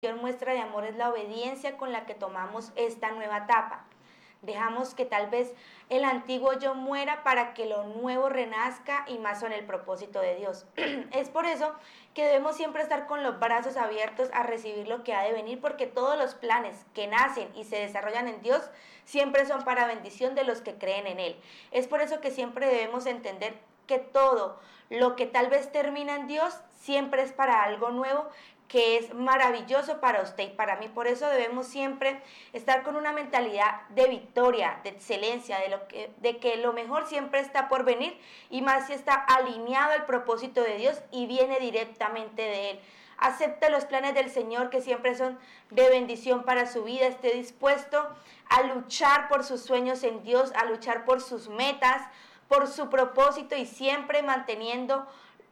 muestra de amor es la obediencia con la que tomamos esta nueva etapa. Dejamos que tal vez el antiguo yo muera para que lo nuevo renazca y más con el propósito de Dios. Es por eso que debemos siempre estar con los brazos abiertos a recibir lo que ha de venir, porque todos los planes que nacen y se desarrollan en Dios siempre son para bendición de los que creen en Él. Es por eso que siempre debemos entender que todo lo que tal vez termina en Dios siempre es para algo nuevo, que es maravilloso para usted y para mí. Por eso debemos siempre estar con una mentalidad de victoria, de excelencia, de que lo mejor siempre está por venir, y más si está alineado al propósito de Dios y viene directamente de Él. Acepte los planes del Señor, que siempre son de bendición para su vida. Esté dispuesto a luchar por sus sueños en Dios, a luchar por sus metas, por su propósito, y siempre manteniendo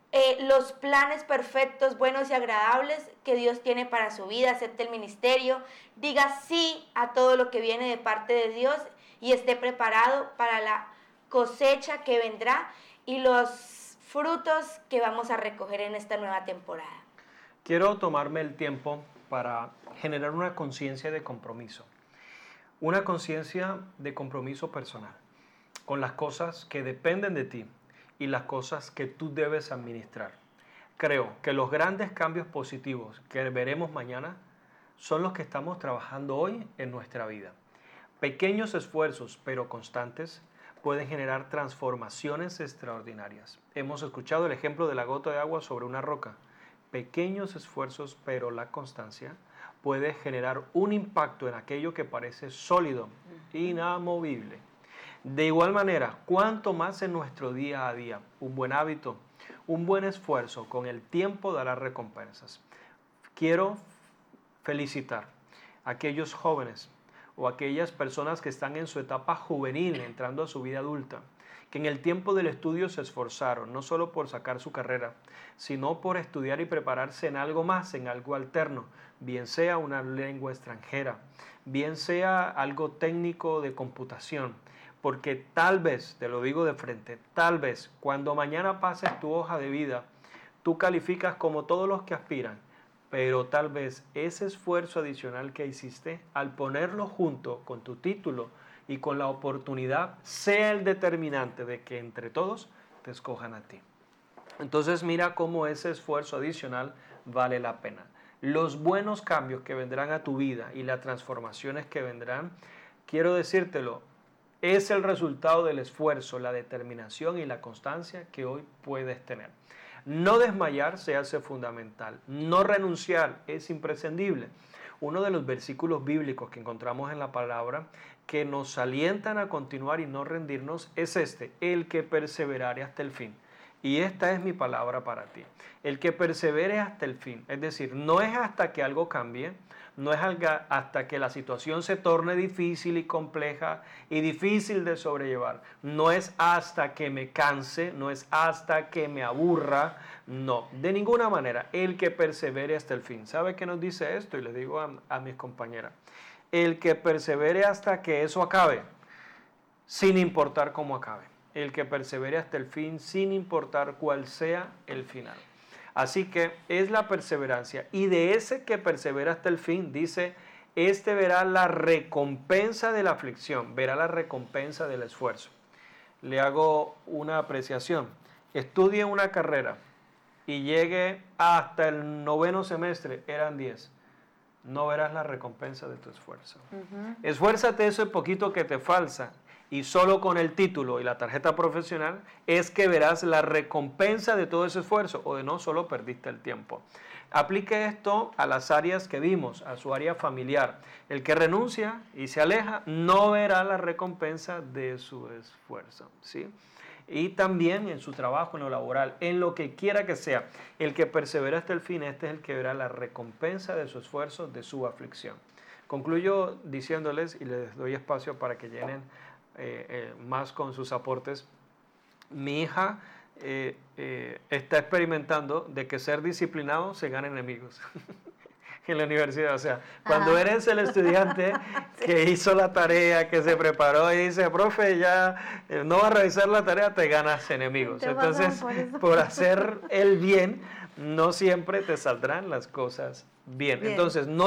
los planes perfectos, buenos y agradables que Dios tiene para su vida. Acepte el ministerio, diga sí a todo lo que viene de parte de Dios y esté preparado para la cosecha que vendrá y los frutos que vamos a recoger en esta nueva temporada. Quiero tomarme el tiempo para generar una conciencia de compromiso, una conciencia de compromiso personal con las cosas que dependen de ti y las cosas que tú debes administrar. Creo que los grandes cambios positivos que veremos mañana son los que estamos trabajando hoy en nuestra vida. Pequeños esfuerzos, pero constantes, pueden generar transformaciones extraordinarias. Hemos escuchado el ejemplo de la gota de agua sobre una roca. Pequeños esfuerzos, pero la constancia puede generar un impacto en aquello que parece sólido, inamovible. De igual manera, cuanto más en nuestro día a día, un buen hábito, un buen esfuerzo con el tiempo dará recompensas. Quiero felicitar a aquellos jóvenes o aquellas personas que están en su etapa juvenil, entrando a su vida adulta, que en el tiempo del estudio se esforzaron, no solo por sacar su carrera, sino por estudiar y prepararse en algo más, en algo alterno, bien sea una lengua extranjera, bien sea algo técnico de computación. Porque tal vez, te lo digo de frente, tal vez cuando mañana pases tu hoja de vida, tú calificas como todos los que aspiran, pero tal vez ese esfuerzo adicional que hiciste, al ponerlo junto con tu título y con la oportunidad, sea el determinante de que entre todos te escojan a ti. Entonces mira cómo ese esfuerzo adicional vale la pena. Los buenos cambios que vendrán a tu vida y las transformaciones que vendrán, quiero decírtelo, es el resultado del esfuerzo, la determinación y la constancia que hoy puedes tener. No desmayar se hace fundamental. No renunciar es imprescindible. Uno de los versículos bíblicos que encontramos en la palabra que nos alientan a continuar y no rendirnos es este: el que perseverare hasta el fin. Y esta es mi palabra para ti. El que persevere hasta el fin. Es decir, no es hasta que algo cambie, no es hasta que la situación se torne difícil y compleja y difícil de sobrellevar. No es hasta que me canse, no es hasta que me aburra. No, de ninguna manera. El que persevere hasta el fin. ¿Sabe qué nos dice esto? Y les digo a mis compañeras. El que persevere hasta que eso acabe, sin importar cómo acabe. El que persevere hasta el fin, sin importar cuál sea el final. Así que es la perseverancia. Y de ese que persevera hasta el fin, dice, este verá la recompensa de la aflicción, verá la recompensa del esfuerzo. Le hago una apreciación. Estudie una carrera y llegue hasta el 9º semestre, eran 10. No verás la recompensa de tu esfuerzo. Esfuérzate ese poquito que te falta. Y solo con el título y la tarjeta profesional es que verás la recompensa de todo ese esfuerzo, o de no solo perdiste el tiempo. Aplique esto a las áreas que vimos, a su área familiar. El que renuncia y se aleja no verá la recompensa de su esfuerzo, ¿sí? Y también en su trabajo, en lo laboral, en lo que quiera que sea. El que persevera hasta el fin, este es el que verá la recompensa de su esfuerzo, de su aflicción. Concluyo diciéndoles, y les doy espacio para que llenen más con sus aportes. Mi hija está experimentando de que ser disciplinado se gana enemigos en la universidad. O sea, cuando eres el estudiante que hizo la tarea, que se preparó y dice, profe, ya no va a revisar la tarea, te ganas enemigos. Entonces, por hacer el bien, no siempre te saldrán las cosas bien. Bien. Entonces, no